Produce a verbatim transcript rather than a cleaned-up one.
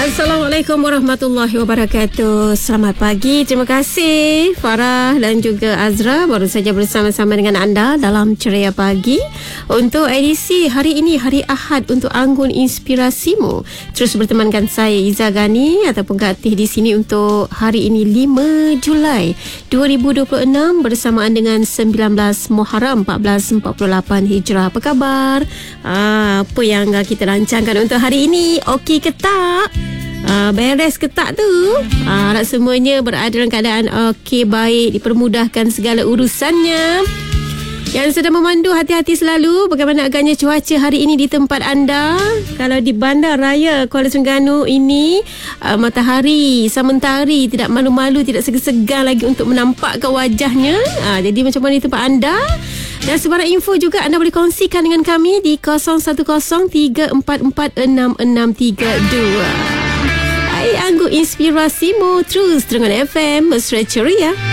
Assalamualaikum warahmatullahi wabarakatuh. Selamat pagi. Terima kasih Farah dan juga Azra baru saja bersama-sama dengan anda dalam Ceria Pagi untuk edisi hari ini, hari Ahad, untuk Anggun Inspirasimu. Terus bertemankan saya Iza Gani ataupun Kak Tih di sini untuk hari ini lima Julai dua ribu dua puluh enam bersamaan dengan sembilan belas Muharram empat belas empat puluh lapan Hijrah. Apa khabar? Ah, apa yang kita rancangkan untuk hari ini? Okey ke tak? Uh, beres ke tak tu? Uh, harap semuanya berada dalam keadaan okey, baik, dipermudahkan segala urusannya. Yang sedang memandu, hati-hati selalu. Bagaimana agaknya cuaca hari ini di tempat anda? Kalau di Bandar Raya Kuala Terengganu ini, uh, matahari, samantari tidak malu-malu, tidak segan-segan lagi untuk menampakkan wajahnya. Uh, jadi macam mana di tempat anda? Dan sebarang info juga anda boleh kongsikan dengan kami di kosong satu kosong tiga empat empat enam enam tiga dua. Hai, Anggun Inspirasimu terus dengan F M Mesra Ceria.